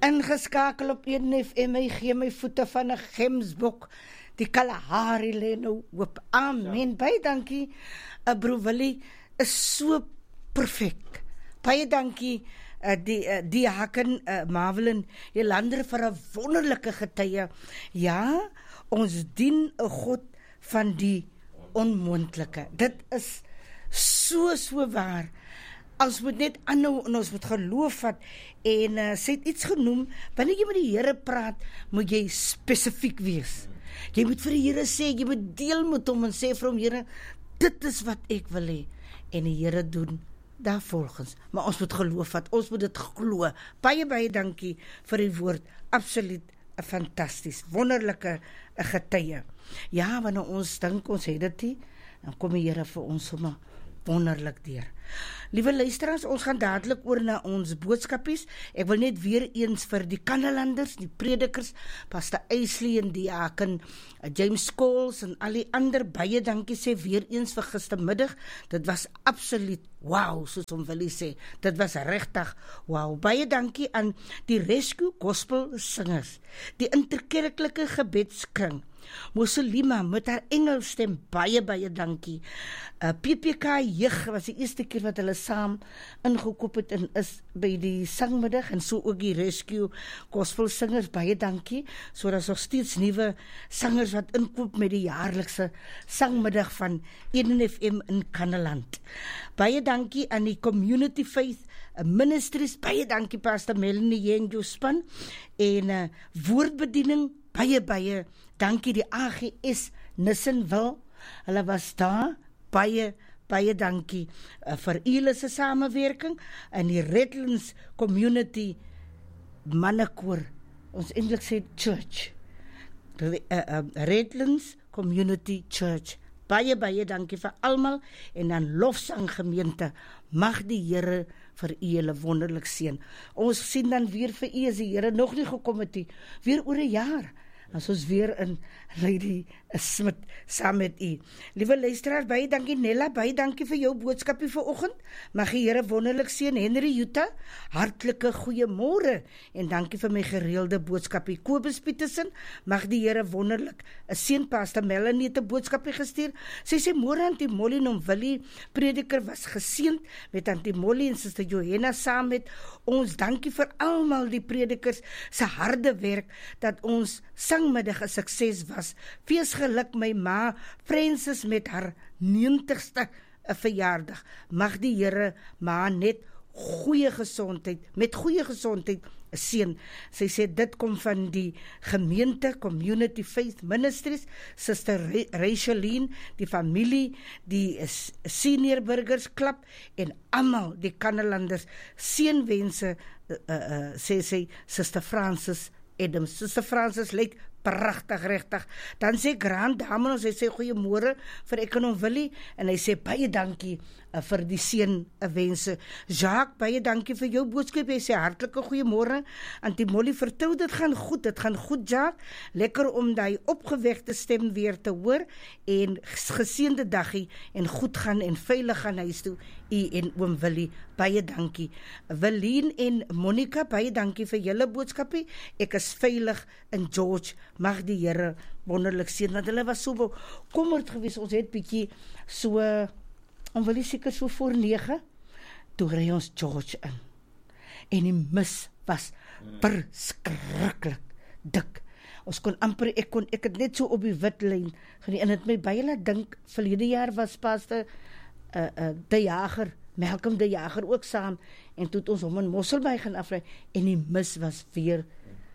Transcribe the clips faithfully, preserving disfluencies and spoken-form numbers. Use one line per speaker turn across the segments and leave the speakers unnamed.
ingeskakel op een F M, hy gee my voete van 'n gemsbok, die Kalahari lê nou oop, amen, ja. Baie dankie, uh, Broer Willie, is so perfek, baie dankie, uh, die, uh, die Haken, uh, Marvelin, Jolander vir 'n wonderlike getuie, ja, ons dien 'n God van die onmoontlike, dit is so, so waar, ons moet net aanhou en ons moet geloof vat en uh, sy het iets genoem, wanneer jy met die Here praat, moet jy spesifiek wees. Jy moet vir die Here sê, jy moet deel met hom en sê vir hom, Here, dit is wat ek wil hê. En die Here doen daar volgens. Maar ons moet geloof vat, ons moet dit glo. Baie, baie dankie vir die woord. Absoluut fantasties, wonderlike getuie. Ja, wanneer ons dink, ons het dit nie, dan kom die Here vir ons sommer wonderlik deur. Liewe luisteraars, ons gaan dadelik oor na ons boodskapies. Ek wil net weer eens vir die Kanalanders, die predikers, Pastor Aisley en die Diaken James Scholes en al die ander, baie dankie sê weer eens vir gistermiddag. Dit was absoluut wow, soos om wil sê. Dit was regtig wow. Baie dankie aan die Rescue Gospel Singers, die interkerklike gebedskring, Moselima met haar Engelstem, baie baie dankie. Uh, P P K Jeug was die eerste keer wat hulle saam ingekoop het en is by die sangmiddag en so ook die Rescue Gospel Singers, baie dankie. So daar is nog steeds nuwe sangers wat inkoop met die jaarlikse sangmiddag van een F M in Kannaland. Baie dankie aan die Community Faith Ministries, baie dankie Pastor Melanie en jou span en uh, woordbediening, baie baie dankie die A G S Nissenwil, hulle was daar, baie baie dankie uh, vir julle se samewerking en die Redlands Community mannekoor, ons eintlik sê church, uh, uh, Redlands Community Church, baie baie dankie vir almal en dan lofsang gemeente, mag die Here vir julle wonderlik seën. Ons sien dan weer vir u as die Here nog nie gekom het nie, weer oor 'n jaar. As ons weer in Lady Smith saam met u. Liewe luisteraars, baie dankie Nella, baie dankie vir jou boodskapie vanoggend. Mag die Here wonderlik seën. Henry Jutta, hartlike goeiemôre en dankie vir my gereelde boodskapie. Kobus Petersen, mag die Here wonderlik seën. Pastor Melanie het 'n boodskapie gestuur. Sy sê môre Auntie Molly en Willie prediker was geseënd met Auntie Molly en Suster Johanna saam met ons. Dankie vir almal die predikers se harde werk dat ons sangmiddag 'n sukses was. Fees geluk my ma Francis met haar negentigste verjaardag. Mag die Here ma net goeie gesondheid, met goeie gesondheid seën. Sy sê dit kom van die gemeente Community Faith Ministries, Suster Racheline, die familie, die Senior Burgers Club en almal die Kannalanders. Seënwense uh, uh, sê sy Suster Francis Adams. Suster Francis lyk pragtig regtig. Dan sê Grand Dame, ons sê goeiemôre vir ek en hom Willie en hy sê baie dankie uh, vir die seën uh, wense. Jacques, baie dankie vir jou boodskap. Hy sê hartlike goeiemôre. Auntie Molly, vertrou dit gaan goed. Dit gaan goed, Jacques. Lekker om daai opgewekte stem weer te hoor en geseënde daggie en goed gaan en veilig gaan huis toe. U en oom Willie, baie dankie. Willeen en Monica, baie dankie vir julle boodskapie. Ek is veilig in George. Mag die Here wonderlik seën, want hulle was so bekommerd geweest. Ons het bietjie so, om wil jy seker so voor nege, toe ry ons George in. En die mis was verskriklik dik. Ons kon amper, ek kon, ek het net so op die wit lyn geneem, en het my baie laat dink, verlede jaar was Pastor uh, uh, De Jager, Malcolm De Jager ook saam, en toe het ons hom in Mosselbaai gaan afry, en die mis was weer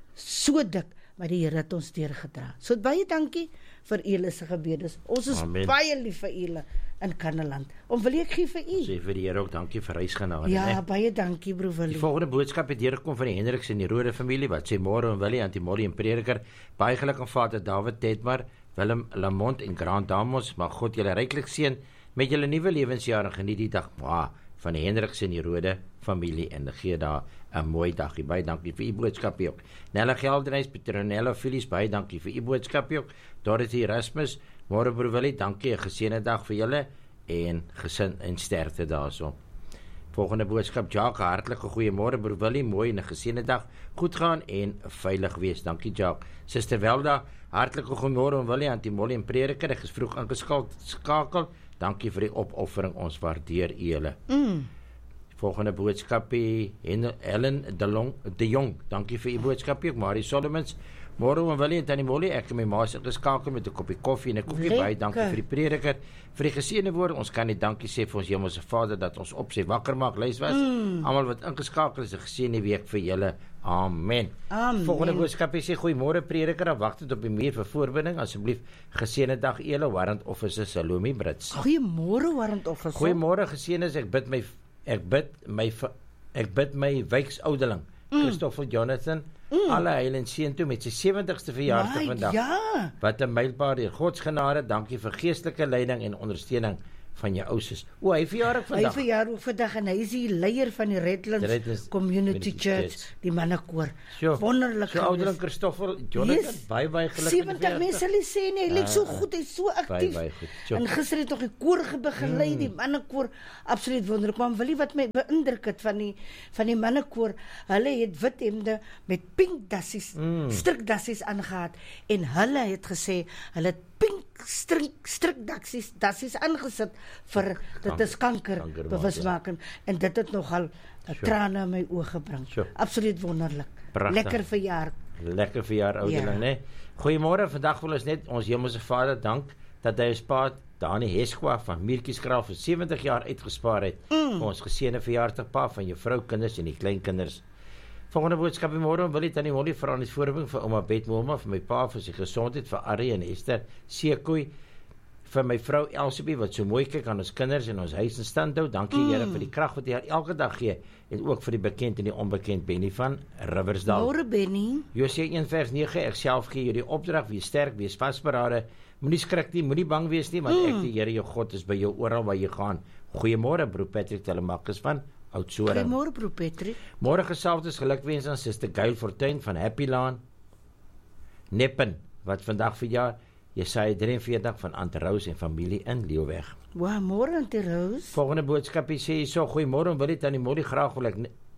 so dik, maar die Here het ons deurgedra. So baie dankie vir julle se gebedes. Ons is Amen. Baie lief vir julle in Kannaland. Om wil ek gee vir u.
Sê vir die Here ook dankie vir reisgenade.
Ja,
nee?
Baie dankie broer Willie.
Die volgende boodskap het deurgekom van die Hendriks en die Rode familie, wat sê môre en Willie, Auntie Molly en prediker, baie geluk aan Vader David Tedmar, Willem Lamont en Grand Damos, mag God julle ryklik seën met julle nuwe lewensjaar en geniet die dag wow, van die Hendriks en die Rode familie en gee daar 'n mooi dag. Baie dankie vir u boodskap ook. Nella Geldenhuis, Petronella Phyllis, baie dankie vir u boodskap ook. Dorothy Erasmus, môre broer Willie, dankie, 'n geseënde dag vir julle en gesin en sterkte daarso. Volgende boodskap, Jacques, hartlike goeiemôre broer Willie, mooi en 'n geseënde dag, goed gaan en veilig wees. Dankie Jacques. Suster Welda, hartlike goeiemôre aan Willie, Antie Molly en Prediker, ek is vroeg ingeskakel. Dankie vir die opoffering, ons waardeer julle.
Mm.
Volgende boodskapie, Helen de, Long, de Jong, dankie vir u boodskapie, Marie Solomons. Môre oom Willie en Tannie Molly, ek en my ma sit geskakel met 'n koppie koffie en 'n koekie by. Dankie vir die prediker, vir die geseënde woorde. Ons kan net dankie sê vir ons Hemelse Vader dat ons op sy wakker maak. Luister was. Mm. Almal wat ingeskakel is, 'n geseënde week vir julle. Amen.
Amen.
Volgende boodskapie sê goeiemôre prediker, wagtend op die muur vir voorbinding. Asseblief geseënde dag julle, Warrant Officer Salome Brits.
Goeiemôre Warrant Officer.
Goeiemôre geseëndes, ek bid my ek bid my ek bid my wyksoudeling, mm. Christoffel Jonathan. Mm. Alle heil en seën toe met sy sewentigste verjaarsdag vandag.
Ja.
Wat 'n mylpaal deur God se genade. Dankie vir geestelike leiding en ondersteuning van jou ouers. O, hy verjaar vandag.
Hy verjaar ook vandag en hy is die leier van die Redlands, Redlands Community Church, Church, die mannekoor.
So,
wonderlik.
So ouderling Christoffel Jonathan, yes. baie baie geluk.
sewentig mense hulle sê nie, hy lyk so goed, hy's so aktief.
Baie baie goed.
En gister het nog die koor begelei, mm. die mannekoor, absoluut wonderlik. Maar wil jy wat my beïndruk het van die van die mannekoor, hulle het wit hemde met pink dassies, mm. strikdassies aangehad en hulle het gesê hulle het pink strik strikdassies dassies aangesit vir dit is kanker, kanker bewusmaking, ja. En dit het nogal sure. trane in my oë gebring. Sure. Absoluut wonderlik.
Prachtig.
Lekker verjaar.
Lekker verjaar ouderling, ja. né? Goeiemôre, vandag wil ons net ons Hemelse Vader dank dat hy ons pa Dani Heskwa van Miertjieskraal vir sewentig jaar uitgespaar het. Mm. Ons geseënde verjaarsdag pa van jou vrou, kinders en die kleinkinders. Volgende boodskap môre wil ek Tannie Molly vra aan die voorbring vir ouma Bet Moelma, vir my pa vir sy gesondheid, vir Arrie en Esther Sekoe, vir my vrou Elsabie wat so mooi kyk aan ons kinders en ons huis in stand hou. Dankie mm. Here vir die krag wat jy elke dag gee en ook vir die bekend en die onbekend Benny van Riversdal.
Môre Benny.
Josea een vers nege, ek self gee jou die opdrag, wees sterk, wees vasberade, moenie skrik nie, moenie bang wees nie, want mm. ek die Here jou God is by jou oral waar jy gaan. Goeiemôre broer Patrick Telemakis van Oudtshoorn.
Goeiemôre broer Patrick.
Môre geselfdes gelukwens aan Suster Gail Fortuin van Happy Land Neppen wat vandag verjaar. Jesaja drie en veertig van Ante Rose en familie in Leeuweg.
Wow, môre Ante Rose.
Volgende boodskapie sê so goeiemôre, wil dit aan die Molly graag wil ek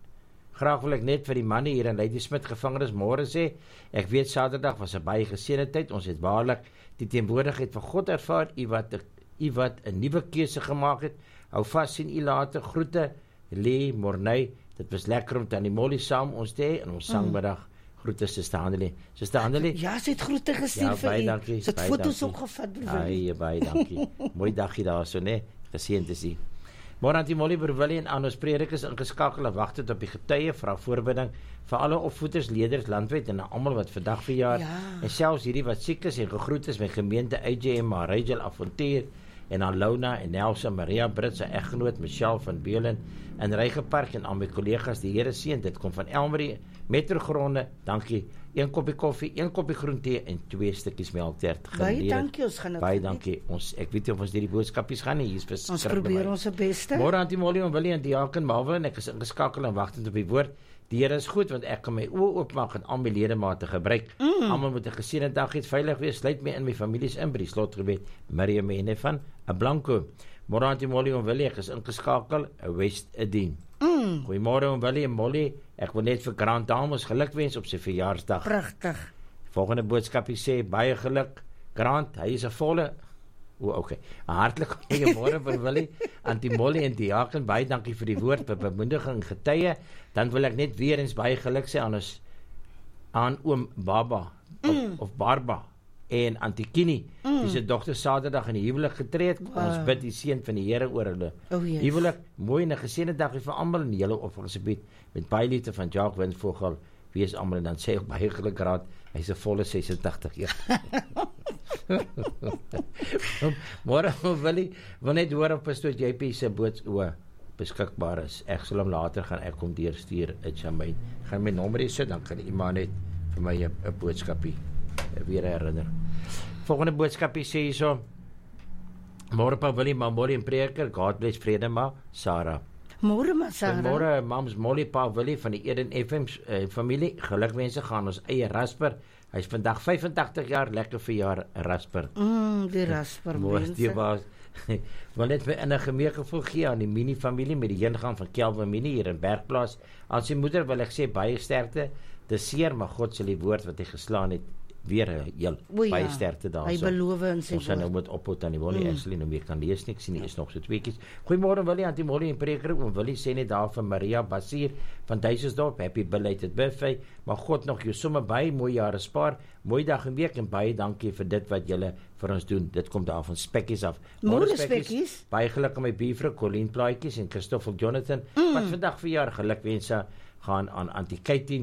graag wil ek net vir die manne hier in Lady Smith gevangenis môre sê. Ek weet Saterdag was 'n baie geseënde tyd. Ons het waarlik die teenwoordigheid van God ervaar. U wat u wat 'n nuwe keuse gemaak het. Hou vas, sien u later. Groete Lee Morney. Dit was lekker om Tannie Molly saam ons te hê in ons sangmiddag. Mm. Groete Suster Handelie. Suster Handelie.
Ja, sy het groete gestuur ja, vir u. Sy het foto's opgevat.
Baie baie dankie. Mooi dagie daarso, né? Geseënd te sien. Môre aan die Molly Berwillie en aan ons predikers ingeskakel en wag tot op die getuie vra voorbinding vir alle opvoeders, leerders landwyd en almal wat vandag verjaar
ja.
En selfs hierdie wat siek is en gegroet is met gemeente A J M Rachel Afontier en aan Lona en Nelsa Maria Brits se eggenoot Michelle van Beulen in Rygepark en aan my kollegas die Here seën. Dit kom van Elmarie Metrogronde. Dankie. Een koppie koffie, een koppie groente en twee stukkies melktert.
Baie dankie, ons gaan dit.
Baie dankie. Ons ek weet nie of ons hierdie boodskapies gaan nie. Hier's beskryf.
Ons probeer ons beste.
Môre aan die Molly en Willie en Diaken Marvel en ek is ingeskakel en wagtend op die woord. Die Here is goed want ek kan my oë oopmaak en al my ledemate gebruik. Mm. Almal moet 'n geseënde dag hê, veilig wees. Sluit my in my families in by die slotgebed. Miriam en van 'n Blanco. Môre aan die Molly en Willie, ek is ingeskakel West Edien.
Mm.
Goeiemôre en Willie en Molly. Ek wil net vir Grant Dames gelukwens op sy verjaarsdag.
Pragtig.
Volgende boodskapie sê baie geluk Grant, hy is 'n volle O, okay. Hartlik goeiemôre vir Willie, Antie Molly en Diaken. Baie dankie vir die woord, vir bemoediging, getuie. Dan wil ek net weer eens baie geluk sê aan ons aan oom Baba
mm.
of, of Barba en Antie Kini.
Mm.
Dis se dogter Saterdag in die huwelik getree het. Wow. Ons bid die seën van die Here oor hulle.
Oh, yes.
Huwelik, mooi en 'n geseënde dag vir almal in die hele opvolgingsgebied met baie liefde van Jacques Winsvogel. Wie is almal en dan sê ek baie geluk Raad. Hy's 'n volle ses en tagtig jaar. Môre Willie, wil net hoor of pastoor J P se bood o beskikbaar is. Ek sal hom later gaan ek kom deurstuur uit Jamaica. Gaan my nommer hê, dan kan iemand net vir my 'n boodskapie weer herinner. Volgende boodskapie sê hierso. Môre pa Willie, Mamori en Preker, God bless vrede maar Sarah.
Môre maar Sarah.
Môre mams Molly pa Willie van die Eden F M uh, familie. Gelukwense gaan ons eie Rasper. Hy's vandag vyfentagtig jaar, lekker verjaar Rasper.
Mm, die Rasper mense.
was wil net vir 'n gemeegevoel gee aan die Mini familie met die heengaan van Kelvin Mini hier in Bergplaas. Aan sy moeder wil ek sê baie sterkte. Dis seer, maar God sal die woord wat hy geslaan het weer heel
ja,
baie sterkte daar.
Hy beloof in sy
woord. Ons gaan nou met ophou aan die Molly mm. Ashley nou meer kan lees nie. Ek sien nie is nog so tweeetjies. Goeiemôre Willie, Antie Molly en preker. Oom Willie sê net daar vir Maria Basier van Duisendorp, happy belated birthday. Maar God nog jou sommer baie mooi jare spaar. Mooi dag en week en baie dankie vir dit wat julle vir ons doen. Dit kom daar van Spekkies af.
Môre Spekkies.
Baie geluk aan my buurvrou Colleen Plaatjies en Christoffel Jonathan. Mm. Wat vandag verjaar, gelukwense gaan aan Antie Kaitin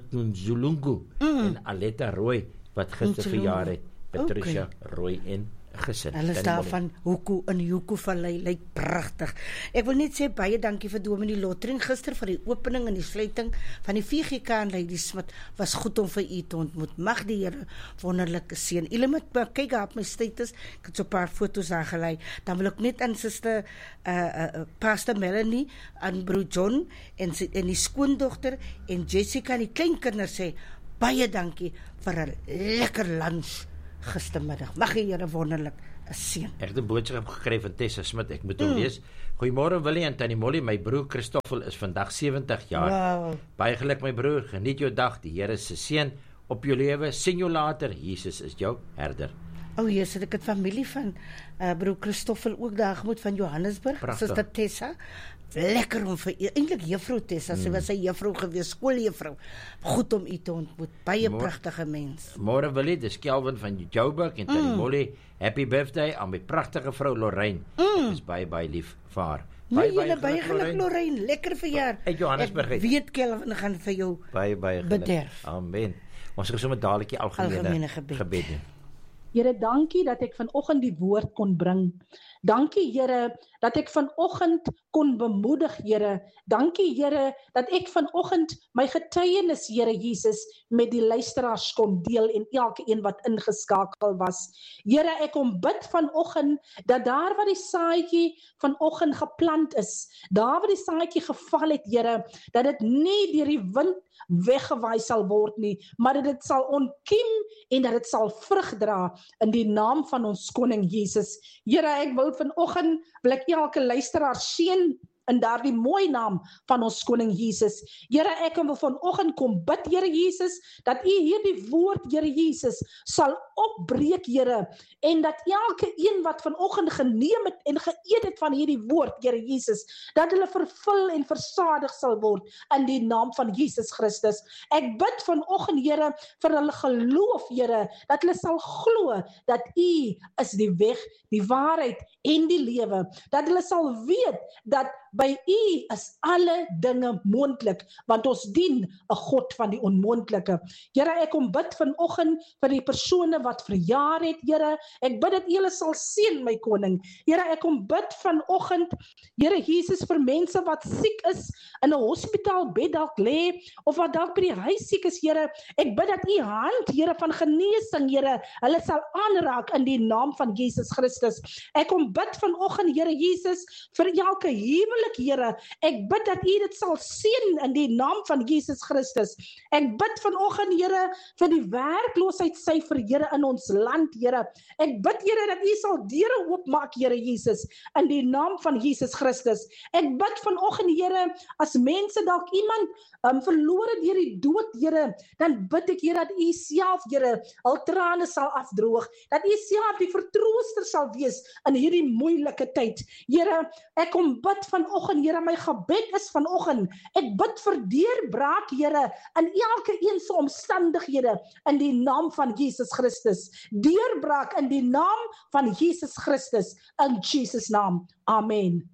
Nzulungu mm. en Aletta Roy wat gister verjaar het. Patricia okay. Roy en gesin.
Hulle is daar van Hoeko in Hoeko Vallei, lyk pragtig. Ek wil net sê baie dankie vir Dominee Lottering gister vir die opening en die sluiting van die V G K en Lady Smit. Was goed om vir u te ontmoet. Mag die Here wonderlike seën. Julle moet kyk op my status. Ek het so 'n paar foto's daar gelei. Dan wil ek net aan suster uh, uh, Pastor Melanie, aan broer John en sy, en die skoondogter en Jessica en die kleinkinders sê baie dankie vir 'n lekker lunch gistermiddag. Mag die Here wonderlik seën.
Ek het 'n boodskap gekry van Tessa Smit. Ek moet hom mm. lees. Goeiemôre Willie en Tannie Molly. My broer Christoffel is vandag sewentig jaar.
Wow.
Baie geluk my broer. Geniet jou dag. Die Here se seën op jou lewe. Sien jou later. Jesus is jou herder.
O, oh, Jesus, ek het familie van uh, broer Christoffel ook daar gemoet van Johannesburg. Suster Tessa. Lekker om vir eintlik juffrou Tessa, sy mm. was sy juffrou gewees, skooljuffrou. Goed om u te ontmoet. Baie Mo- pragtige mens.
Môre Willie, dis Kelvin van Joburg en Tannie mm. Molly. Happy birthday aan my pragtige vrou Lorraine. Mm. Ek is baie baie lief vir haar.
Baie baie, baie, baie geluk Lorraine, lekker verjaar.
Uit Johannesburg.
Ek weet Kelvin gaan vir jou
baie baie geluk.
Bederf.
Amen. Ons gaan sommer dadelik die algemene, algemene gebed. gebed doen.
Here, dankie dat ek vanoggend die woord kon bring. Dankie Here dat ek vanoggend kon bemoedig, Here. Dankie Here dat ek vanoggend my getuienis, Here Jesus, met die luisteraars kon deel en elke een wat ingeskakel was. Here, ek kom bid vanoggend dat daar waar die saadjie vanoggend geplant is, daar waar die saadjie geval het, Here, dat dit nie deur die wind weggewaai sal word nie, maar dat dit sal ontkiem en dat dit sal vrug dra in die naam van ons koning Jesus. Here, ek wil vanoggend wil ek elke luisteraar seën in daardie mooi naam van ons koning Jesus. Here, ek wil vanoggend kom bid, Here Jesus, dat u hierdie woord, Here Jesus, sal opbreek, Here, en dat elke een wat vanoggend geneem het en geëet het van hierdie woord, Here Jesus, dat hulle vervul en versadig sal word in die naam van Jesus Christus. Ek bid vanoggend, Here, vir hulle geloof, Here, dat hulle sal glo dat u is die weg, die waarheid en die lewe, dat hulle sal weet dat by u is alle dinge moontlik, want ons dien 'n God van die onmoontlike. Here, ek kom bid vanoggend vir die persone wat verjaar het, Here. Ek bid dat u hulle sal seën, my koning. Here, ek kom bid vanoggend, Here Jesus, vir mense wat siek is, in 'n hospitaalbed dalk lê, of wat dalk by die huis siek is, Here. Ek bid dat u hand, Here, van genesing, Here, hulle sal aanraak in die naam van Jesus Christus. Ek kom bid vanoggend, Here Jesus, vir elke huwelik, Here, ek bid dat u dit sal seën in die naam van Jesus Christus. Ek bid vanoggend, Here, vir die werkloosheidssyfer, Here, in ons land, Here. Ek bid, Here, dat u sal deure oopmaak, Here Jesus, in die naam van Jesus Christus. Ek bid vanoggend, Here, as mense dalk iemand um, verloor het deur die dood, Here, dan bid ek, Here, dat u self, Here, al trane sal afdroog, dat u self die vertrooster sal wees in hierdie moeilike tyd. Here, ek kom bid vanoggend, Here, my gebed is vanoggend, ek bid vir deurbraak, Here, in elke een se omstandighede, in die naam van Jesus Christus. Deurbraak in die naam van Jesus Christus, in Jesus naam. Amen.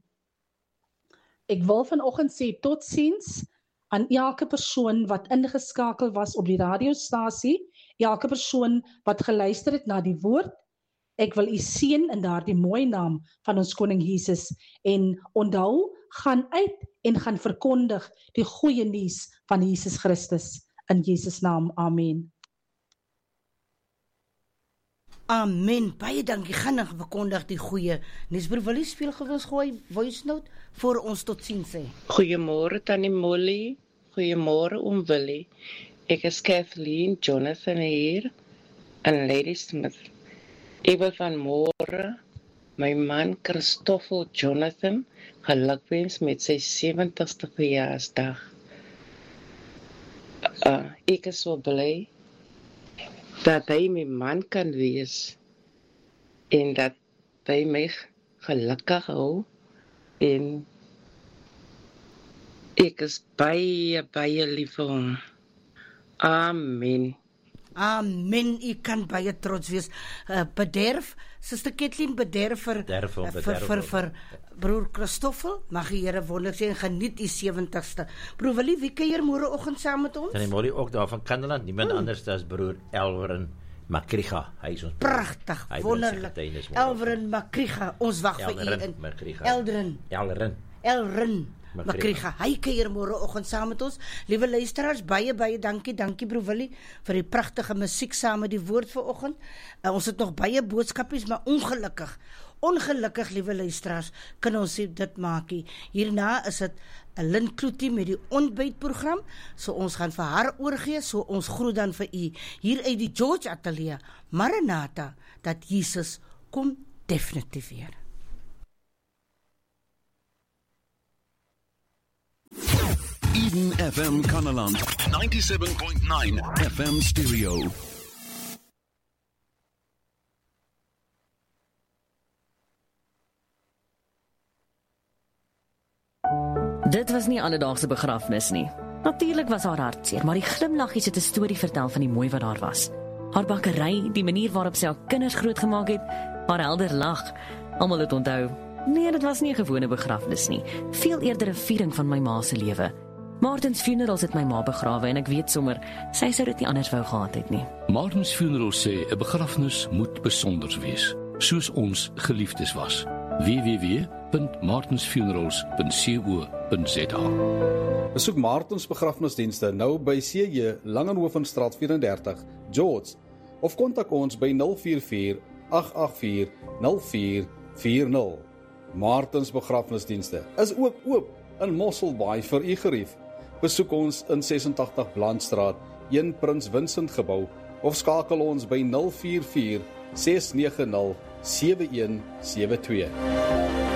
Ek wil vanoggend sê totsiens aan elke persoon wat ingeskakel was op die radiostasie, elke persoon wat geluister het na die woord. Ek wil u seën in daardie mooi naam van ons koning Jesus, en onthou, gaan uit en gaan verkondig die goeie nuus van Jesus Christus, in Jesus naam. Amen.
Amen. Baie dankie. Gaan nog bekondig die goeie. Nes broer Willie speel gewens gooi voice note voor ons tot sien sê.
Goeiemôre Tannie Molly. Goeiemôre oom Willie. Ek is Kathleen Jonathan hier in Ladysmith. Ek wil vanmôre my man Christoffel Jonathan gelukwens met sy sewentigste verjaarsdag. Uh, ek is so bly dat hy my man kan wees en dat hy my gelukkig hou en ek is baie, baie lief vir hom. Amen.
Amen, u kan baie trots wees. Uh, bederf, Suster Kathleen, bederf vir,
Bederf hom,
uh, vir,
bederf
vir,
hom.
vir broer Christoffel. Mag die Here wonderlik sê en geniet die sewentigste. Broer Willie, wie kuier môreoggend saam met ons?
Tannie Molly ook daar van Kandeland, niemand hmm. anders as broer Elverin Makriga. Hy is ons
Pragtig,
hy
wonderlik. Elverin Makriga, ons wag vir u in.
Makriga.
Eldrin.
Elrin.
Elrin.
Makriga.
Makriga, hy kuier môreoggend saam met ons. Liewe luisteraars, baie baie dankie, dankie broer Willie vir die pragtige musiek saam met die woord vanoggend. Uh, ons het nog baie boodskapies, maar ongelukkig, ongelukkig liewe luisteraars, kan ons nie dit maak nie. Hierna is dit 'n Lynn Kloetie met die ontbytprogram, so ons gaan vir haar oorgee, so ons groet dan vir u hier uit die George Ateljee. Maranatha, dat Jesus kom definitief weer.
Eden F M Kannaland, ninety-seven point nine F M stereo.
Dit was nie alledaagse begrafnis nie. Natuurlik was haar hartseer, maar die glimlaggies het 'n storie vertel van die mooi wat daar was. Haar bakkery, die manier waarop sy haar kinders grootgemaak het, haar helder lag. Almal het onthou, nee, dit was nie 'n gewone begrafnis nie, veel eerder 'n viering van my ma se lewe. Martins Funerals het my ma begrawe en ek weet sommer, sy sou dit nie anders wou gehad het nie.
Martins Funerals sê 'n begrafnis moet besonder wees, soos ons geliefdes was. w w w punt martins funerals punt co punt z a.
Besoek Martins begrafnisdienste nou by C J Langenhovenstraat vyf-en-dertig, George, of kontak ons by nul vier vier agt agt vier nul vier vier nul. Martins begrafnisdienste is ook oop in Mosselbaai vir u gerief. Besoek ons in sesentagtig Blandstraat, een Prins Vincent gebou, of skakel ons by nul vier vier ses nege nul sewe een sewe twee.